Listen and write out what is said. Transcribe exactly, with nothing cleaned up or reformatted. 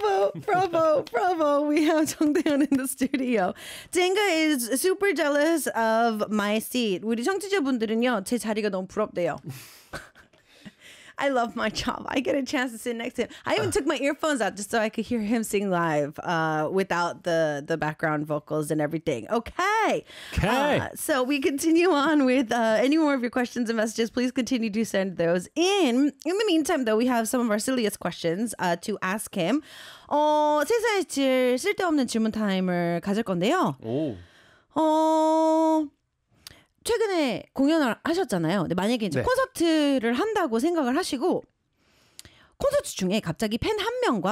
bravo, bravo, bravo. We have 정대현 in the studio. Jenga is super jealous of my seat. 우리 청취자분들은요, 제 자리가 너무 부럽대요. I love my job. I get a chance to sit next to him. I even took my earphones out just so I could hear him sing live uh, without the, the background vocals and everything. Okay. Okay. Uh, so we continue on with uh, any more of your questions and messages. Please continue to send those in. In the meantime, though, we have some of our silliest questions uh, to ask him. 어, 세상에 제일 쓸데없는 질문 타임을 가질 건데요. 오. 어... 최근에 공연을 하셨잖아요. 근데 만약에 이제 네. 콘서트를 한다고 생각을 하시고 콘서트 중에 갑자기 팬 한 명과